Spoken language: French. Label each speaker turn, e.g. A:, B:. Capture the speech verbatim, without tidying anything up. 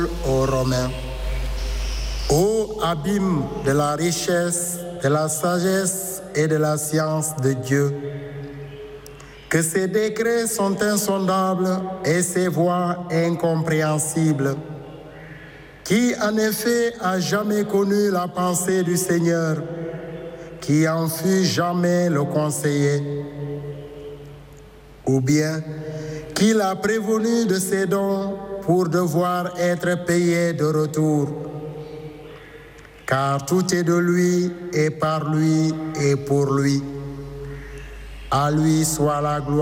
A: aux Romains. Ô abîme de la richesse, de la sagesse et de la science de Dieu, que ses décrets sont insondables et ses voies incompréhensibles. Qui en effet a jamais connu la pensée du Seigneur, qui en fut jamais le conseiller? Ou bien, qui l'a prévenu de ses dons pour devoir être payé de retour? Car tout est de lui et par lui et pour lui. À lui soit la gloire.